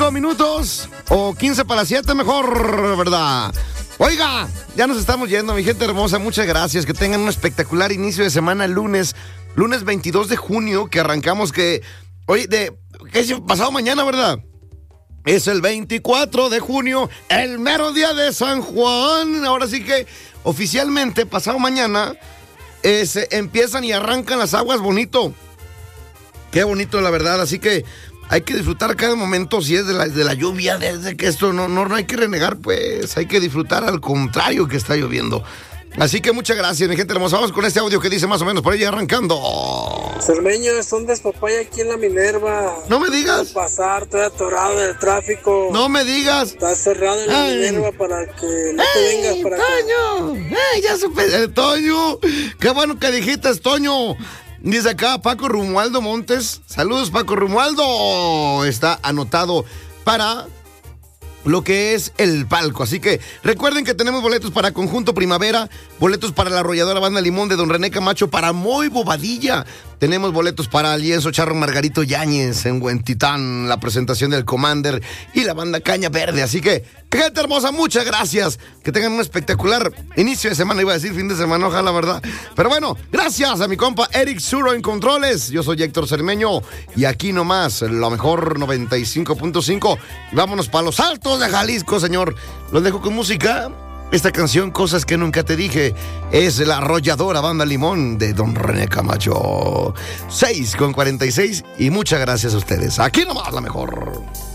5 minutos o 15 para las 7 mejor, ¿verdad? Oiga, ya nos estamos yendo, mi gente hermosa. Muchas gracias. Que tengan un espectacular inicio de semana lunes 22 de junio, que arrancamos que... Oye, ¿qué es pasado mañana, verdad? Es el 24 de junio, el mero día de San Juan. Ahora sí que oficialmente, pasado mañana, se empiezan y arrancan las aguas bonito. Qué bonito, la verdad. Así que hay que disfrutar cada momento. Si es de la lluvia, desde que esto no hay que renegar, pues hay que disfrutar, al contrario que está lloviendo. Así que muchas gracias, mi gente hermosa. Vamos con este audio que dice más o menos por ahí arrancando. Cermeño, es un despapaya aquí en la Minerva. No me digas. No pasar, estoy atorado del tráfico. No me digas. Está cerrado en la Minerva para que no te vengas para Toño. acá. Ya supe, Toño. Qué bueno que dijiste, Toño. Dice acá Paco Romualdo Montes. Saludos, Paco Romualdo. Está anotado para lo que es el palco. Así que recuerden que tenemos boletos para Conjunto Primavera, boletos para la arrolladora Banda Limón de Don René Camacho, para Moy Bobadilla. Tenemos boletos para Lienzo Charro Margarito Yáñez en Huentitán, la presentación del Commander y la banda Caña Verde. Así que, gente hermosa, muchas gracias. Que tengan un espectacular inicio de semana. Iba a decir fin de semana, ojalá, ¿verdad? Pero bueno, gracias a mi compa Eric Zuro en controles. Yo soy Héctor Cermeño y aquí nomás, lo mejor 95.5. Vámonos para los Altos de Jalisco, señor. Los dejo con música. Esta canción, Cosas que Nunca Te Dije, es la arrolladora Banda Limón de Don René Camacho. 6:46 y muchas gracias a ustedes. Aquí nomás la mejor.